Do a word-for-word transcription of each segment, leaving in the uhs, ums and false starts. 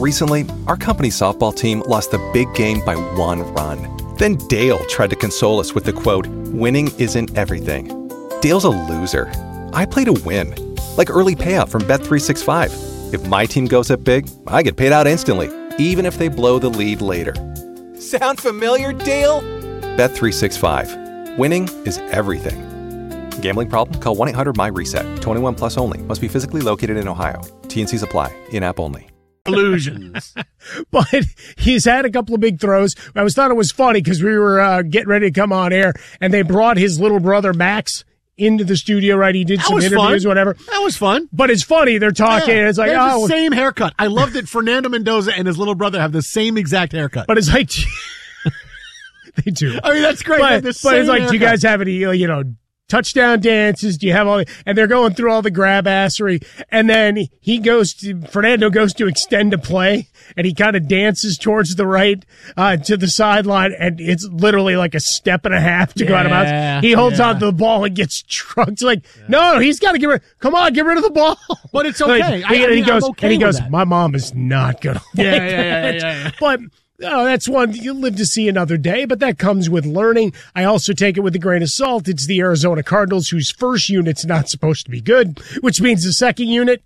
Recently, our company softball team lost the big game by one run. Then Dale tried to console us with the quote, "Winning isn't everything." Dale's a loser. I play to win. Like early payout from Bet three sixty-five. If my team goes up big, I get paid out instantly, even if they blow the lead later. Sound familiar, Dale? Bet three sixty-five. Winning is everything. Gambling problem? Call one eight hundred M Y reset. twenty-one plus only. Must be physically located in Ohio. T N Cs apply. In-app only. Illusions. But he's had a couple of big throws. I always thought it was funny because we were uh, getting ready to come on air, and they brought his little brother Max into the studio, right? He did that some was interviews, fun. whatever. That was fun. But it's funny. They're talking, Yeah, and it's like, they have oh. the same haircut. I love that Fernando Mendoza and his little brother have the same exact haircut. But it's like, they do. I mean, that's great. But, but but it's like, do you guys have any, you know, touchdown dances? Do you have all the, and they're going through all the grab assery, and then he goes to, Fernando goes to extend a play, and he kind of dances towards the right, uh, to the sideline, and it's literally like a step and a half to yeah, go out of bounds. He holds yeah. on to the ball and gets trucked. Like, yeah. no, he's got to get rid, come on, get rid of the ball. But it's okay. Like, I, and I mean, he goes, I'm okay and he goes, with that. my mom is not going to Yeah, like yeah, yeah, that. yeah, yeah. But, oh, that's one you'll live to see another day, but that comes with learning. I also take it with a grain of salt. It's the Arizona Cardinals, whose first unit's not supposed to be good, which means the second unit,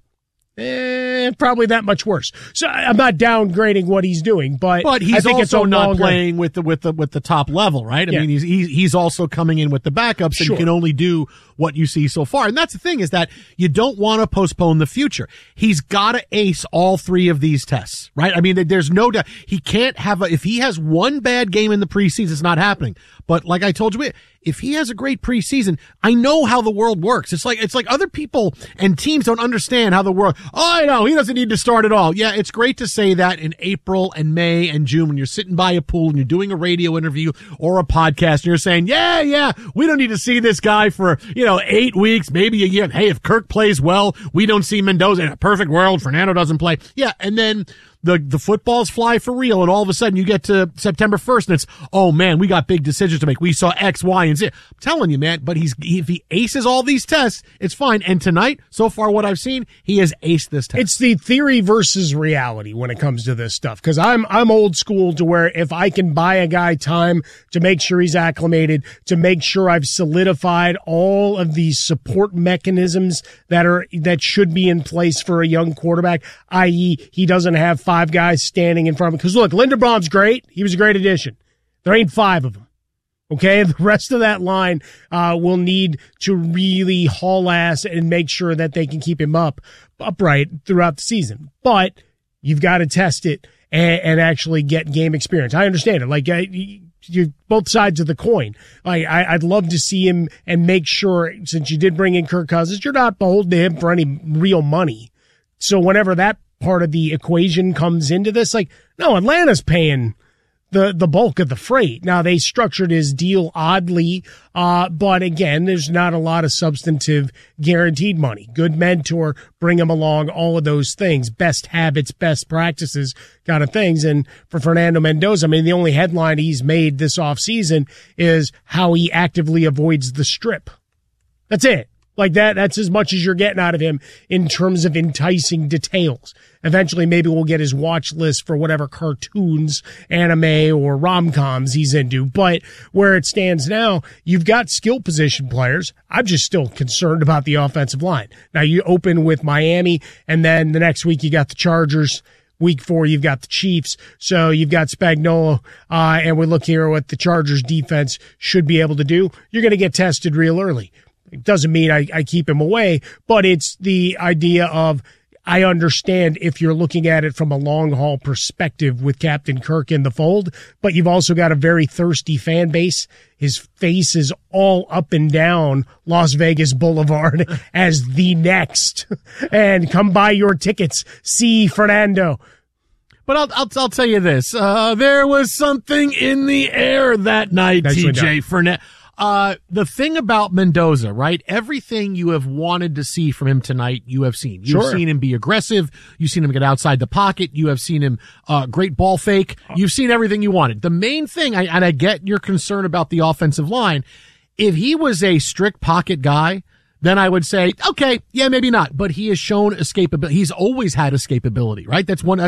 eh, probably that much worse. So I'm not downgrading what he's doing, but, but he's I think also it's not longer, playing with the with the with the top level, right? I Yeah. mean, he's, he's he's also coming in with the backups, Sure. and you can only do what you see so far. And that's the thing, is that you don't want to postpone the future. He's got to ace all three of these tests, right? I mean, there's no doubt he can't have a, if he has one bad game in the preseason, it's not happening. But like I told you, if he has a great preseason, I know how the world works. It's like, it's like other people and teams don't understand how the world, oh, I know, he doesn't need to start at all. Yeah, it's great to say that in April and May and June when you're sitting by a pool and you're doing a radio interview or a podcast and you're saying, yeah, yeah, we don't need to see this guy for, you know, eight weeks, maybe a year. Hey, if Kirk plays well, we don't see Mendoza. In a perfect world, Fernando doesn't play. Yeah, and then the the footballs fly for real, and all of a sudden you get to September first, and it's, oh man, we got big decisions to make. We saw X, Y, and Z. I'm telling you, man, but he's if he aces all these tests, it's fine. And tonight, so far what I've seen, he has aced this test. It's the theory versus reality when it comes to this stuff, because I'm I'm old school to where if I can buy a guy time to make sure he's acclimated, to make sure I've solidified all of these support mechanisms that are that should be in place for a young quarterback, that is he doesn't have five guys standing in front of him. Because look, Linderbaum's great. He was a great addition. There ain't five of them. Okay, the rest of that line uh will need to really haul ass and make sure that they can keep him up upright throughout the season. But you've got to test it and, and actually get game experience. I understand it. Like, uh, you're both sides of the coin. Like, I, I'd love to see him and make sure, since you did bring in Kirk Cousins, you're not beholden to him for any real money. So whenever that part of the equation comes into this, like, no, Atlanta's paying the the bulk of the freight. Now, they structured his deal oddly, uh, but again, there's not a lot of substantive guaranteed money. Good mentor, bring him along, all of those things, best habits, best practices kind of things. And for Fernando Mendoza, I mean, the only headline he's made this offseason is how he actively avoids the strip. That's it. Like that, that's as much as you're getting out of him in terms of enticing details. Eventually, maybe we'll get his watch list for whatever cartoons, anime, or rom-coms he's into. But where it stands now, you've got skill position players. I'm just still concerned about the offensive line. Now, you open with Miami, and then the next week you got the Chargers. Week four, you've got the Chiefs. So you've got Spagnuolo, uh, and we look here what the Chargers defense should be able to do. You're going to get tested real early. It doesn't mean I, I keep him away, but it's the idea of, I understand if you're looking at it from a long haul perspective with Captain Kirk in the fold, but you've also got a very thirsty fan base. His face is all up and down Las Vegas Boulevard as the next. And come buy your tickets. See Fernando. But I'll, I'll, I'll tell you this. Uh, there was something in the air that night, T J Fernando. Uh, the thing about Mendoza, right? Everything you have wanted to see from him tonight, you have seen. You've Sure. seen him be aggressive. You've seen him get outside the pocket. You have seen him, uh, great ball fake. You've seen everything you wanted. The main thing, I, and I get your concern about the offensive line. If he was a strict pocket guy, then I would say, okay, yeah, maybe not. But he has shown escapability. He's always had escapability, right? That's one,